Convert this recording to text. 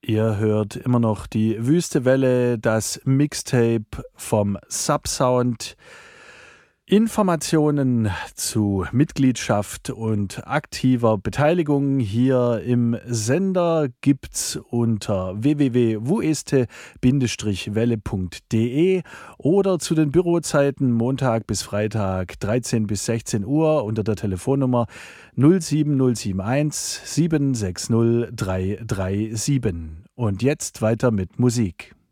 Ihr hört immer noch die Wüste Welle, das Mixtape vom Subsound. Informationen zu Mitgliedschaft und aktiver Beteiligung hier im Sender gibt's unter www.wueste-welle.de oder zu den Bürozeiten Montag bis Freitag 13 bis 16 Uhr unter der Telefonnummer 07071 760 337. Und jetzt weiter mit Musik.